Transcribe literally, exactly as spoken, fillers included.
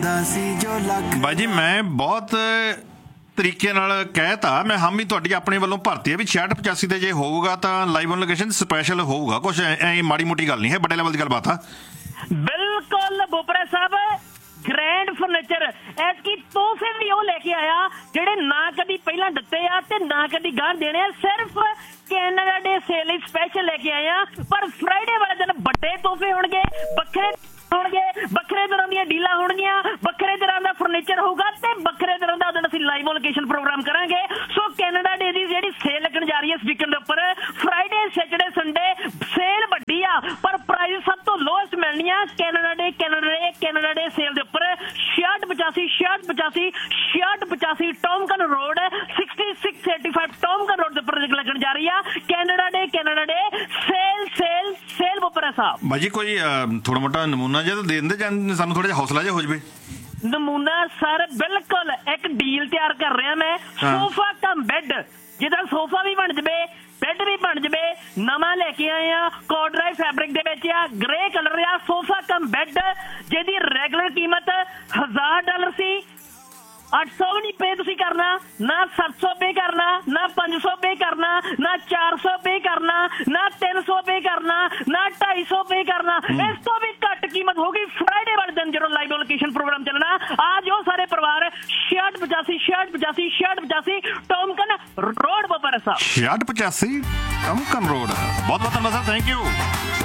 ਬਾਈ ਜੀ ਮੈਂ ਬਹੁਤ ਤਰੀਕੇ ਨਾਲ ਕਹਿਤਾ, ਮੈਂ ਹਮ ਹੀ ਤੁਹਾਡੀ ਆਪਣੇ ਵੱਲੋਂ ਭਰਤੀ ਹੈ ਵੀ ਛਿਆਹਠ ਪਚਾਸੀ ਤੇ ਜੇ ਹੋਊਗਾ ਤਾਂ ਲਾਈਵ ਔਨ ਲੋਕੇਸ਼ਨ ਸਪੈਸ਼ਲ ਹੋਊਗਾ, ਕੁਛ ਐ ਮਾੜੀ ਮੋਟੀ ਗੱਲ ਨਹੀਂ ਹੈ, ਵੱਡੇ ਲੈਵਲ ਦੀ ਗੱਲਬਾਤ ਆ। ਬਿਲਕੁਲ ਬੋਪਰਾ ਸਾਹਿਬ, ਗ੍ਰੈਂਡ ਫਰਨੀਚਰ ਐਤਕੀ ਤੋਹਫੇ ਵੀ ਉਹ ਲੈ ਕੇ ਆਇਆ ਜਿਹੜੇ ਨਾ ਕਦੀ ਪਹਿਲਾਂ ਦਿੱਤੇ ਆ ਤੇ ਨਾ ਕਦੀ ਗਾਹ ਦੇਣੇ ਆ। ਸਿਰਫ ਕੈਨੇਡਾ ਡੇ ਸੇਲ ਲਈ ਸਪੈਸ਼ਲ ਲੈ ਕੇ ਆਏ ਆ, ਪਰ ਫਰਾਈਡੇ ਵਾਲੇ ਦਿਨ ਵੱਡੇ ਤੋਹਫੇ ਹੋਣਗੇ, ਵੱਖਰੇ ਹੋਣਗੇ, ਵੱਖਰੇ ਤਰ੍ਹਾਂ ਦੀਆਂ ਡੀਲਾਂ ਹੋਣਗੀਆਂ, ਵੱਖਰੇ ਤਰ੍ਹਾਂ ਦਾ ਫਰਨੀਚਰ ਹੋਊਗਾ ਤੇ ਵੱਖਰੇ ਤਰ੍ਹਾਂ ਦਾ ਉਦੋਂ ਅਸੀਂ ਲਾਈਵ ਲੋਕੇਸ਼ਨ ਪ੍ਰੋਗਰਾਮ ਕਰਾਂਗੇ। ਸੋ ਕੈਨੇਡਾ ਡੇ ਦੀ ਜਿਹੜੀ ਸੇਲ ਲੱਗਣ ਜਾ ਰਹੀ ਹੈ ਇਸ ਵੀਕਐਂਡ ਦੇ ਉੱਪਰ, ਫਰਾਈਡੇ ਸੈਟਰਡੇ ਸੰਡੇ ਸੇਲ ਵੱਡੀ ਆ ਪਰ ਪ੍ਰਾਈਸ ਸਭ ਤੋਂ ਲੋਐਸਟ ਮਿਲਣੀਆਂ ਕੈਨੇਡਾ ਡੇ ਕੈਨੇਡਾ ਡੇ ਕੈਨੇਡਾ ਡੇ ਸੇਲ ਦੇ ਉੱਪਰ। ਛਿਆਹਠ ਪਚਾਸੀ ਛਿਆਹਠ ਪਚਾਸੀ ਛਿਆਹਠ ਪਚਾਸੀ ਟੌਮਕਨ road sixty six eighty five ਟੌਮਕਨ road ਦੇ ਉੱਪਰ ਲੱਗਣ ਜਾ ਰਹੀ ਆ ਕੈਨੇਡਾ ਡੇ ਕੈਨੇਡਾ ਡੇ ਸੇਲ ਸੇਲ ਸੇਲ ਬੋਪਰਾ ਸਾਹਿਬ। ਬਾਜੀ ਕੋਈ ਥੋੜਾ ਮੋਟਾ ਨਮੂਨਾ ਜਿਹਾ ਤਾਂ ਦੇ ਦਿੰਦੇ ਜਾਂ ਸਾਨੂੰ ਥੋੜਾ ਜਿਹਾ ਹੌਸਲਾ ਜਿਹਾ ਹੋ ਜਾਵੇ। ਨਮੂਨਾ ਸਰ ਬਿਲਕੁਲ ਇੱਕ ਡੀਲ ਤਿਆਰ ਕਰ ਰਿਹਾ ਮੈਂ, ਸੋਫਾ ਕਮ ਬੈੱਡ, ਜਿਹਦਾ ਸੋਫਾ ਵੀ ਬਣ ਜਵੇ ਬੈੱਡ ਵੀ ਬਣ ਜਵੇ, ਨਵਾਂ ਲੈ ਕੇ ਆਏ ਆ, ਕੋਡਰਾਈ ਫੈਬਰਿਕ ਦੇ ਵਿੱਚ ਆ, ਗ੍ਰੇ ਕਲਰ ਆ, ਸੋਫਾ ਕਮ ਬੈੱਡ ਜਿਹਦੀ ਰੈਗੂਲਰ ਕੀਮਤ ਹਜ਼ਾਰ ਡਾਲਰ ਸੀ। ਅੱਠ ਸੌ ਵੀ ਨਹੀਂ ਪੇ ਤੁਸੀਂ ਕਰਨਾ, ਨਾ ਸੱਤ ਸੌ ਪੇ ਕਰਨਾ, ਨਾ ਪੰਜ ਸੌ ਪੇ ਕਰਨਾ, ਨਾ ਚਾਰ ਸੌ ਪੇ ਕਰਨਾ, ਨਾ ਤਿੰਨ ਸੌ ਪੇ ਕਰਨਾ, ਨਾ ਢਾਈ ਸੌ ਪੇ ਕਰਨਾ, ਇਸ ਤੋਂ ਵੀ ਘੱਟ ਕੀਮਤ ਹੋਗੀ ਫਰਾਈਡੇ ਵਾਲੇ ਦਿਨ ਜਦੋਂ ਲਾਈਵ ਲੋਕੇਸ਼ਨ ਪ੍ਰੋਗਰਾਮ ਚੱਲਣਾ। ਆ ਜਾਓ ਸਾਰੇ ਪਰਿਵਾਰ, ਛਿਆਹਠ ਪਚਾਸੀ ਛਿਆਹਠ ਪਚਾਸੀ ਛਿਆਹਠ ਪਚਾਸੀ ਟੌਮਕਨ ਰੋਡ ਬੋਪਰਾ ਸਾਹਿਬ। ਛਿਆਹਠ ਪਚਾਸੀ ਟੌਮਕਨ ਰੋਡ, ਬਹੁਤ ਬਹੁਤ ਧੰਨਵਾਦ, ਥੈਂਕ ਯੂ।